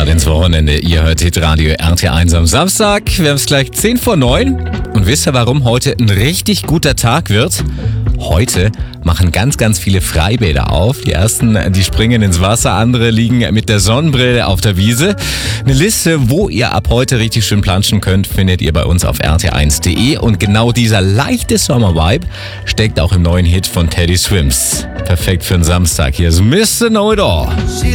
Start ins Wochenende. Ihr hört Hitradio RT1 am Samstag. Wir haben es gleich 10:09. Und wisst ihr, warum heute ein richtig guter Tag wird? Heute machen ganz, ganz viele Freibäder auf. Die ersten, die springen ins Wasser, andere liegen mit der Sonnenbrille auf der Wiese. Eine Liste, wo ihr ab heute richtig schön planschen könnt, findet ihr bei uns auf rt1.de. Und genau dieser leichte Sommer-Vibe steckt auch im neuen Hit von Teddy Swims. Perfekt für einen Samstag. Hier ist Mr. Know It All.